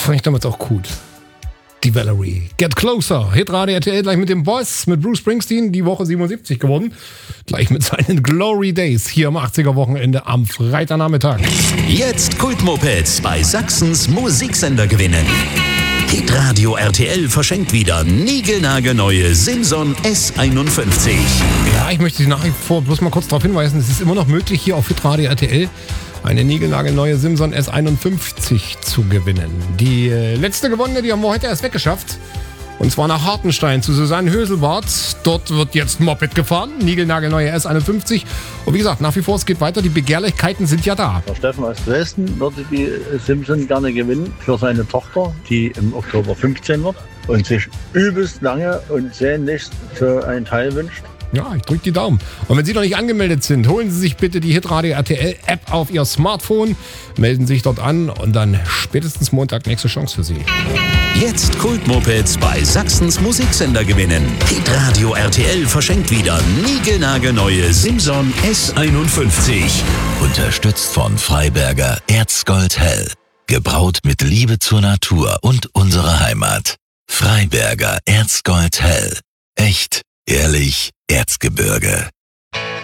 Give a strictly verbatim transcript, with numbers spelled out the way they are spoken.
fand ich damals auch gut. Die Valerie. Get Closer. Hitradio R T L gleich mit dem Boss, mit Bruce Springsteen, die Woche siebenundsiebzig geworden. Gleich mit seinen Glory Days hier am achtziger-Wochenende am Freitagnachmittag. Jetzt Kultmopeds bei Sachsens Musiksender gewinnen. Hitradio R T L verschenkt wieder niegelnagelneue Simson S einundfünfzig. Ja, ich möchte Sie nach wie vor bloß mal kurz darauf hinweisen, es ist immer noch möglich, hier auf Hitradio R T L eine niegelnagelneue Simson S einundfünfzig zu gewinnen. Die äh, letzte gewonnene, die haben wir heute erst weggeschafft. Und zwar nach Hartenstein zu Susanne Höselbart. Dort wird jetzt Moped gefahren, niegelnagelneue S einundfünfzig. Und wie gesagt, nach wie vor, es geht weiter. Die Begehrlichkeiten sind ja da. Der Steffen aus Dresden würde die Simson gerne gewinnen für seine Tochter, die im Oktober fünfzehn wird und sich übelst lange und sehnlichst für einen Teil wünscht. Ja, ich drücke die Daumen. Und wenn Sie noch nicht angemeldet sind, holen Sie sich bitte die Hitradio R T L App auf Ihr Smartphone, melden sich dort an und dann spätestens Montag nächste Chance für Sie. Jetzt Kultmopeds bei Sachsens Musiksender gewinnen. Hitradio R T L verschenkt wieder niegelnagelneue Simson S einundfünfzig. Unterstützt von Freiberger Erzgold Hell. Gebraut mit Liebe zur Natur und unserer Heimat. Freiberger Erzgold Hell. Echt, ehrlich, Erzgebirge.